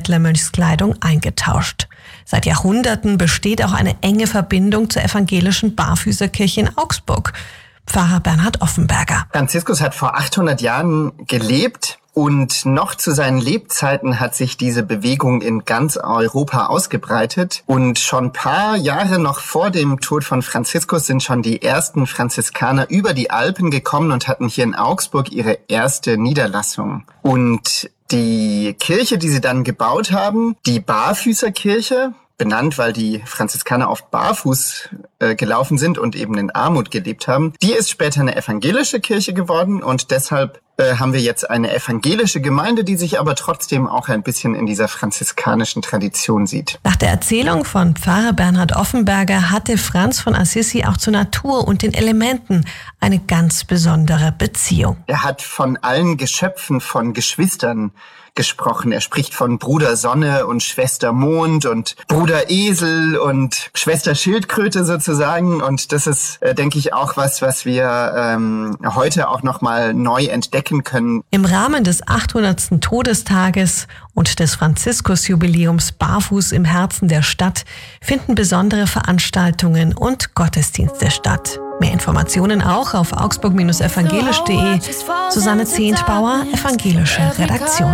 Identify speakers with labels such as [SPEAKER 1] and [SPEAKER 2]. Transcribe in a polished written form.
[SPEAKER 1] Bettlermönchskleidung eingetauscht. Seit Jahrhunderten besteht auch eine enge Verbindung zur evangelischen Barfüßerkirche in Augsburg. Pfarrer Bernhard Offenberger.
[SPEAKER 2] Franziskus hat vor 800 Jahren gelebt. Und noch zu seinen Lebzeiten hat sich diese Bewegung in ganz Europa ausgebreitet. Und schon ein paar Jahre noch vor dem Tod von Franziskus sind schon die ersten Franziskaner über die Alpen gekommen und hatten hier in Augsburg ihre erste Niederlassung. Und die Kirche, die sie dann gebaut haben, die Barfüßerkirche, benannt, weil die Franziskaner oft barfuß gelaufen sind und eben in Armut gelebt haben, die ist später eine evangelische Kirche geworden und deshalb haben wir jetzt eine evangelische Gemeinde, die sich aber trotzdem auch ein bisschen in dieser franziskanischen Tradition sieht.
[SPEAKER 1] Nach der Erzählung von Pfarrer Bernhard Offenberger hatte Franz von Assisi auch zur Natur und den Elementen eine ganz besondere Beziehung.
[SPEAKER 2] Er hat von allen Geschöpfen, von Geschwistern gesprochen. Er spricht von Bruder Sonne und Schwester Mond und Bruder Esel und Schwester Schildkröte sozusagen. Und das ist, denke ich, auch was wir heute auch nochmal neu entdecken können.
[SPEAKER 1] Im Rahmen des 800. Todestages und des Franziskus-Jubiläums Barfuß im Herzen der Stadt finden besondere Veranstaltungen und Gottesdienste statt. Mehr Informationen auch auf augsburg-evangelisch.de. Susanne Zehntbauer, Evangelische Redaktion.